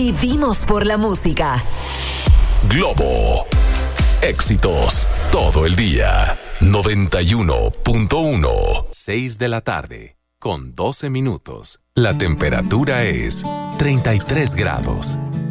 Vivimos por la música. Globo. Éxitos todo el día. 91.1. 6 de la tarde, con 12 minutos. La temperatura es 33 grados.